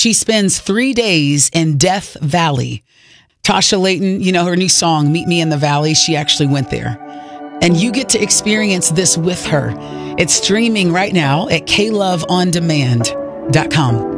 She spends 3 days in Death Valley. Tasha Layton, her new song, Meet Me in the Valley, she actually went there. And you get to experience this with her. It's streaming right now at KLoveOnDemand.com.